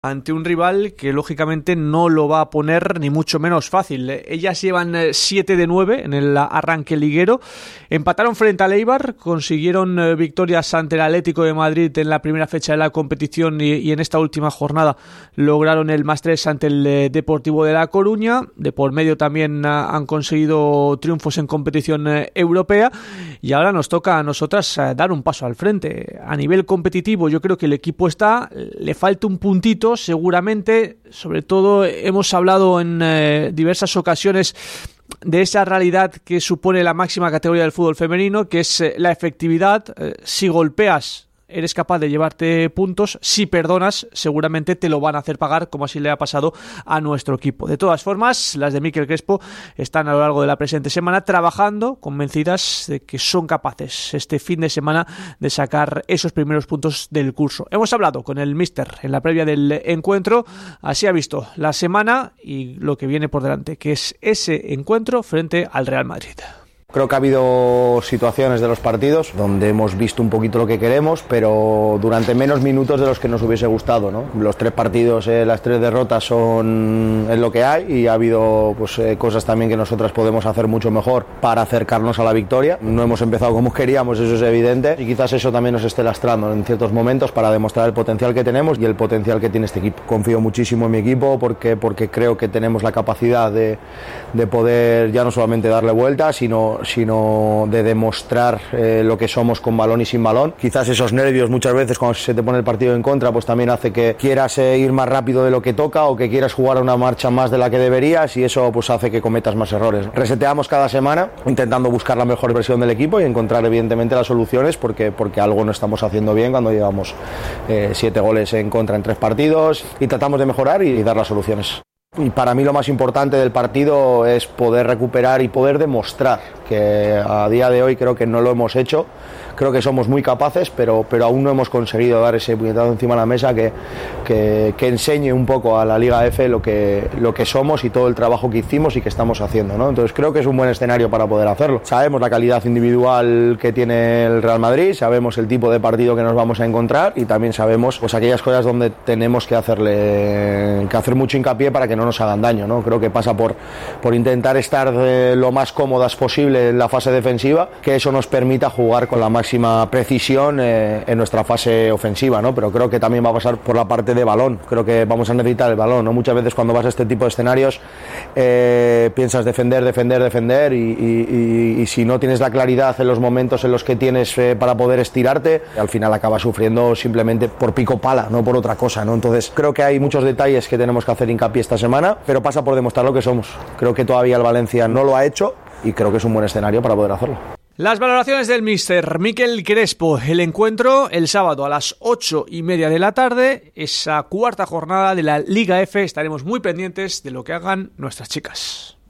ante un rival que lógicamente no lo va a poner ni mucho menos fácil. Ellas llevan 7 de 9 en el arranque liguero, empataron frente al Eibar, consiguieron victorias ante el Atlético de Madrid en la primera fecha de la competición y en esta última jornada lograron el +3 ante el Deportivo de La Coruña. De por medio también han conseguido triunfos en competición europea y ahora nos toca a nosotras dar un paso al frente. A nivel competitivo yo creo que el equipo le falta un puntito seguramente, sobre todo hemos hablado en diversas ocasiones de esa realidad que supone la máxima categoría del fútbol femenino, que es la efectividad. Si golpeas eres capaz de llevarte puntos, si perdonas seguramente te lo van a hacer pagar, como así le ha pasado a nuestro equipo. De todas formas, las de Mikel Crespo están a lo largo de la presente semana trabajando, convencidas de que son capaces este fin de semana de sacar esos primeros puntos del curso. Hemos hablado con el míster en la previa del encuentro, así ha visto la semana y lo que viene por delante, que es ese encuentro frente al Real Madrid. Creo que ha habido situaciones de los partidos donde hemos visto un poquito lo que queremos, pero durante menos minutos de los que nos hubiese gustado, ¿no? Los 3 partidos, las 3 derrotas es lo que hay, y ha habido cosas también que nosotras podemos hacer mucho mejor para acercarnos a la victoria. No hemos empezado como queríamos, eso es evidente, y quizás eso también nos esté lastrando en ciertos momentos para demostrar el potencial que tenemos y el potencial que tiene este equipo. Confío muchísimo en mi equipo porque creo que tenemos la capacidad de poder ya no solamente darle vueltas, sino de demostrar lo que somos con balón y sin balón. Quizás esos nervios muchas veces cuando se te pone el partido en contra pues también hace que quieras ir más rápido de lo que toca o que quieras jugar una marcha más de la que deberías, y eso pues hace que cometas más errores. Reseteamos cada semana intentando buscar la mejor versión del equipo y encontrar evidentemente las soluciones porque algo no estamos haciendo bien cuando llevamos 7 goles en contra en 3 partidos, y tratamos de mejorar y dar las soluciones. Y para mí lo más importante del partido es poder recuperar y poder demostrar que a día de hoy creo que no lo hemos hecho. Creo que somos muy capaces, pero aún no hemos conseguido dar ese puñetazo encima de la mesa que enseñe un poco a la Liga F lo que somos y todo el trabajo que hicimos y que estamos haciendo, ¿no? Entonces creo que es un buen escenario para poder hacerlo. Sabemos la calidad individual que tiene el Real Madrid, sabemos el tipo de partido que nos vamos a encontrar y también sabemos pues aquellas cosas donde tenemos que hacer mucho hincapié para que no nos hagan daño, ¿no? Creo que pasa por intentar estar lo más cómodas posible en la fase defensiva, que eso nos permita jugar con la máxima precisión en nuestra fase ofensiva, ¿no? Pero creo que también va a pasar por la parte de balón. Creo que vamos a necesitar el balón, ¿no? Muchas veces cuando vas a este tipo de escenarios piensas defender y si no tienes la claridad en los momentos en los que tienes para poder estirarte, al final acabas sufriendo simplemente por pico pala, no por otra cosa, ¿no? Entonces creo que hay muchos detalles que tenemos que hacer hincapié esta semana, pero pasa por demostrar lo que somos. Creo que todavía el Valencia no lo ha hecho y creo que es un buen escenario para poder hacerlo. Las valoraciones del míster Mikel Crespo. El encuentro el sábado a las 8:30 de la tarde, esa 4ª jornada de la Liga F. Estaremos muy pendientes de lo que hagan nuestras chicas.